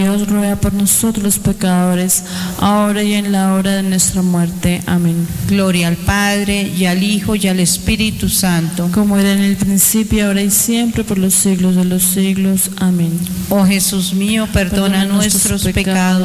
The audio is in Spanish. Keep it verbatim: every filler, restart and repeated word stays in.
Dios ruega por nosotros los pecadores, ahora y en la hora de nuestra muerte. Amén. Gloria al Padre, y al Hijo, y al Espíritu Santo. Como era en el principio, ahora y siempre, por los siglos de los siglos. Amén. Oh Jesús mío, perdona, Perdona nuestros nuestros pecados,